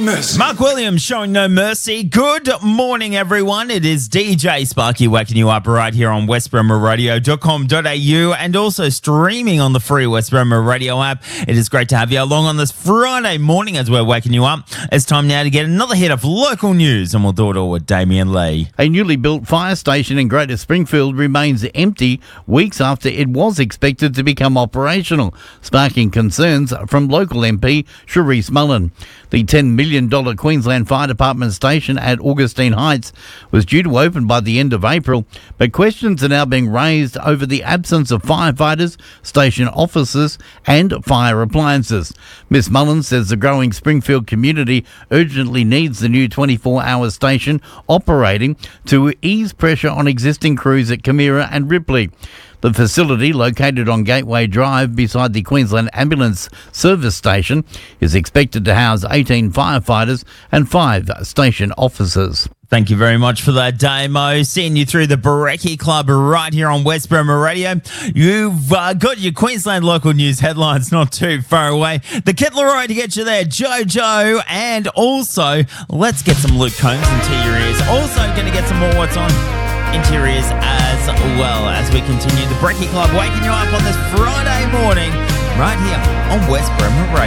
mercy. Mark Williams showing no mercy. Good morning, everyone. It is DJ Sparky waking you up right here on westbromwithradio.com.au and also streaming on the free West Bromwith Radio app. It is great to have you along on this Friday morning as we're waking you up. It's time now to get another hit of local news, and we'll do it all with Damien Lee. A newly built fire station in Greater Springfield remains empty weeks after it was expected to become operational, sparking concerns from local MP Cherise Mullen. The $10 million Queensland Fire Department station at Augustine Heights was due to open by the end of April, but questions are now being raised over the absence of firefighters, station officers and fire appliances. Ms Mullen says the growing Springfield community urgently needs the new 24-hour station operating to ease pressure on existing crews at Camira and Ripley. The facility, located on Gateway Drive beside the Queensland Ambulance Service Station, is expected to house 18 firefighters and 5 station officers. Thank you very much for that, Damo. Seeing you through the Brekkie Club right here on West Bromwith Radio. You've got your Queensland local news headlines not too far away. The Kit Leroy to get you there, Jojo, and also let's get some Luke Combs into your ears. Also going to get some more What's On into your ears as well as we continue the Brekkie Club waking you up on this Friday morning right here on West Bromwith Radio.